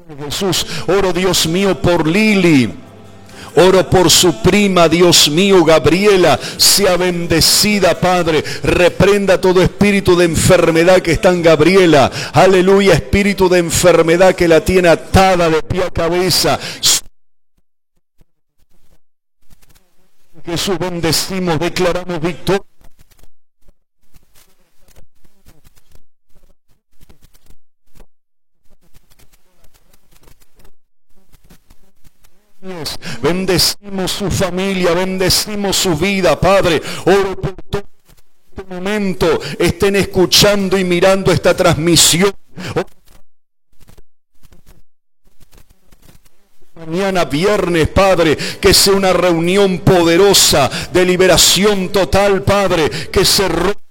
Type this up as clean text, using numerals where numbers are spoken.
Jesús, oro, Dios mío, por Lili. Oro por su prima, Dios mío, Gabriela, sea bendecida, Padre. Reprenda todo espíritu de enfermedad que está en Gabriela. Aleluya, espíritu de enfermedad que la tiene atada de pie a cabeza. Jesús, bendecimos, declaramos victoria. Bendecimos su familia, bendecimos su vida, Padre. Oro por todo este momento, estén escuchando y mirando esta transmisión. Mañana viernes, Padre, que sea una reunión poderosa de liberación total, Padre, que se rompa